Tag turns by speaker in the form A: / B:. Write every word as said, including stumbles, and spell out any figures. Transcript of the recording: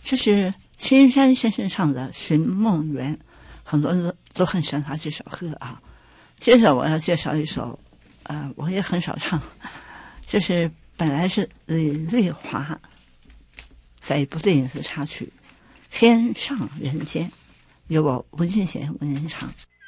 A: 这是青山先生唱的《寻梦园》，很多人都很喜欢他这首歌啊。接着我要介绍一首，呃，我也很少唱，就是本来是李丽华在一部电影的插曲《天上人间》，由我文俊贤文人唱。